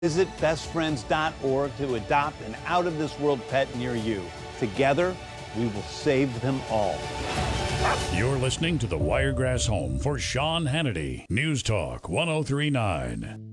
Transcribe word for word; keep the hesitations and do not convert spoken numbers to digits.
Visit best friends dot org to adopt an out-of-this-world pet near you. Together, we will save them all. You're listening to the Wiregrass Home for Sean Hannity. News Talk one oh three point nine.